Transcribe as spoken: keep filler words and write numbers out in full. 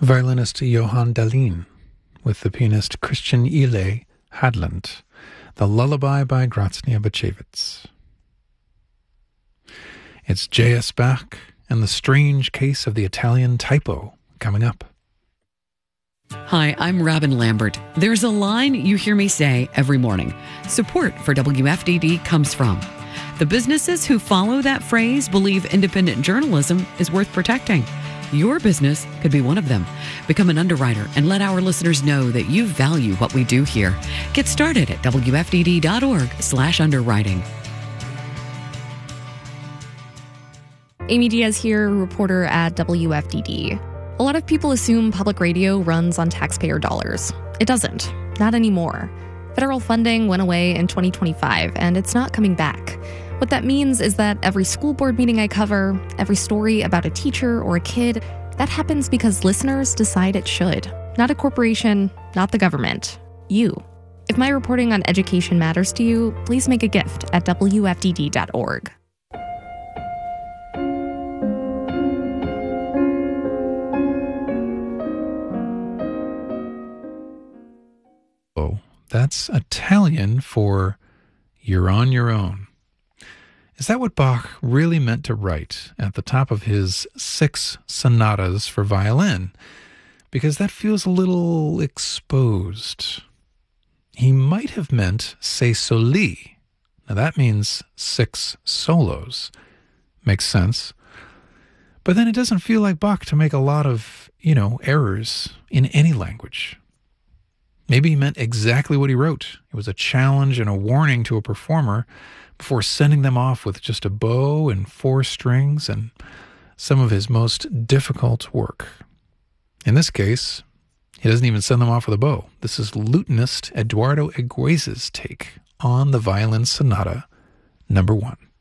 violinist Johan Dahlin with the pianist Christian Ile Hadland, The Lullaby by Graznia Bacevich. It's J S. Bach and the strange case of the Italian typo coming up. Hi, I'm Robin Lambert. There's a line you hear me say every morning. Support for W F D D comes from. The businesses who follow that phrase believe independent journalism is worth protecting. Your business could be one of them. Become an underwriter and let our listeners know that you value what we do here. Get started at W F D D dot org slash underwriting. Amy Diaz here, reporter at W F D D. A lot of people assume public radio runs on taxpayer dollars. It doesn't. Not anymore. Federal funding went away in twenty twenty-five, and it's not coming back. What that means is that every school board meeting I cover, every story about a teacher or a kid, that happens because listeners decide it should. Not a corporation, not the government. You. If my reporting on education matters to you, please make a gift at W F D D dot org. Oh, that's Italian for "you're on your own." Is that what Bach really meant to write at the top of his six sonatas for violin? Because that feels a little exposed. He might have meant sei soli. Now that means six solos. Makes sense. But then it doesn't feel like Bach to make a lot of, you know, errors in any language. Maybe he meant exactly what he wrote. It was a challenge and a warning to a performer before sending them off with just a bow and four strings and some of his most difficult work. In this case, he doesn't even send them off with a bow. This is lutenist Eduardo Eguez's take on the Violin Sonata number one.